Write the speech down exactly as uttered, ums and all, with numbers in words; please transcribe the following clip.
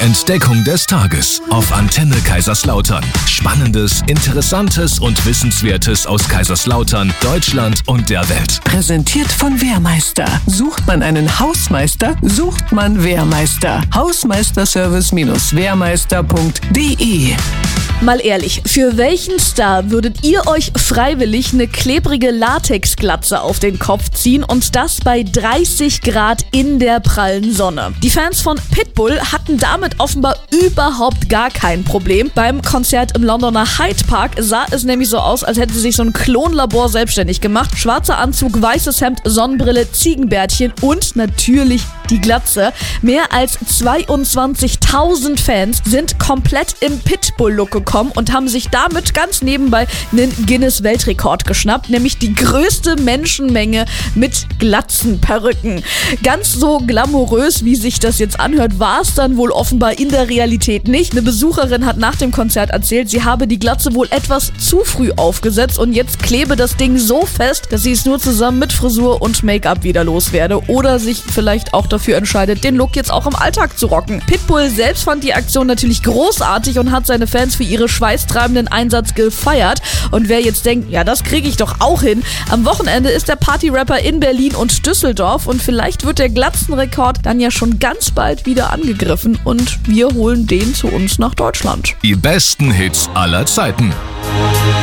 Entdeckung des Tages auf Antenne Kaiserslautern. Spannendes, Interessantes und Wissenswertes aus Kaiserslautern, Deutschland und der Welt. Präsentiert von Wehrmeister. Sucht man einen Hausmeister, sucht man Wehrmeister. Hausmeisterservice Wehrmeister punkt de. Mal ehrlich, für welchen Star würdet ihr euch freiwillig eine klebrige Latexglatze auf den Kopf ziehen und das bei dreißig Grad in der prallen Sonne? Die Fans von Pitbull hatten damit offenbar überhaupt gar kein Problem. Beim Konzert im Londoner Hyde Park sah es nämlich so aus, als hätte sich so ein Klonlabor selbstständig gemacht. Schwarzer Anzug, weißes Hemd, Sonnenbrille, Ziegenbärtchen und natürlich die Glatze. Mehr als zweiundzwanzigtausend Fans sind komplett im Pitbull-Look gekommen und haben sich damit ganz nebenbei einen Guinness-Weltrekord geschnappt, nämlich die größte Menschenmenge mit Glatzenperücken. Ganz so glamourös, wie sich das jetzt anhört, war es dann wohl offenbar in der Realität nicht. Eine Besucherin hat nach dem Konzert erzählt, sie habe die Glatze wohl etwas zu früh aufgesetzt und jetzt klebe das Ding so fest, dass sie es nur zusammen mit Frisur und Make-up wieder loswerde oder sich vielleicht auch dafür entscheidet, den Look jetzt auch im Alltag zu rocken. Pitbull selbst fand die Aktion natürlich großartig und hat seine Fans für ihre schweißtreibenden Einsatz gefeiert. Und wer jetzt denkt, ja, das kriege ich doch auch hin, am Wochenende ist der Partyrapper in Berlin und Düsseldorf und vielleicht wird der Glatzenrekord dann ja schon ganz bald wieder angegriffen und wir holen den zu uns nach Deutschland. Die besten Hits aller Zeiten.